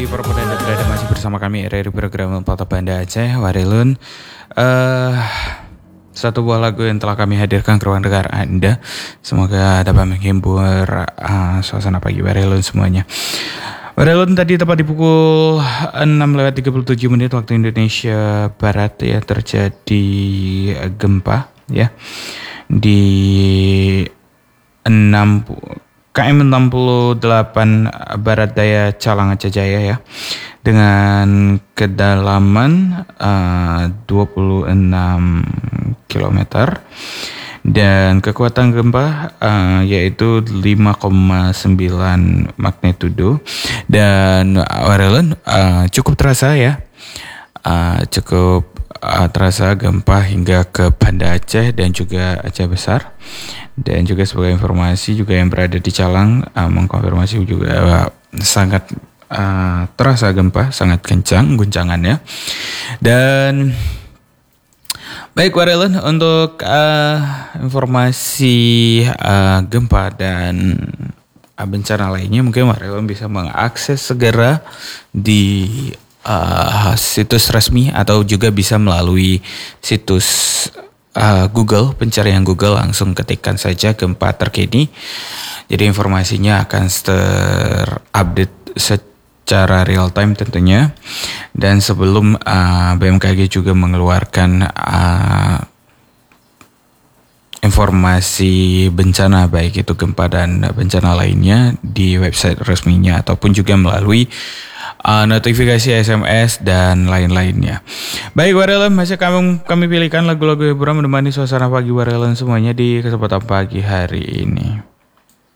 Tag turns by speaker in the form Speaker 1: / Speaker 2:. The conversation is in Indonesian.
Speaker 1: bagi para pendengar berada masih bersama kami dari program Pota Banda Aceh Warilun. Satu buah lagu yang telah kami hadirkan ke ruang dengar Anda. Semoga dapat menghibur suasana pagi Warilun semuanya. Warilun tadi tepat di pukul 6:37 waktu Indonesia Barat ya, terjadi gempa ya di KM 68 Barat Daya Calang Aceh Jaya ya, dengan kedalaman 26 km dan kekuatan gempa yaitu 5,9 magnitudo. Dan Warilun cukup terasa ya, cukup terasa gempa hingga ke Banda Aceh dan juga Aceh Besar. Dan juga sebagai informasi juga yang berada di Calang mengkonfirmasi juga sangat terasa gempa, sangat kencang guncangannya. Dan baik Warilun, untuk informasi gempa dan bencana lainnya mungkin Warilun bisa mengakses segera di situs resmi atau juga bisa melalui situs Google, pencarian Google, langsung ketikkan saja gempa terkini. Jadi informasinya akan terupdate secara real time tentunya. Dan sebelum BMKG juga mengeluarkan informasi bencana baik itu gempa dan bencana lainnya di website resminya ataupun juga melalui notifikasi SMS dan lain-lainnya. Baik Warilun, masih kami pilihkan lagu-lagu hiburan menemani suasana pagi Warilun semuanya di kesempatan pagi hari ini.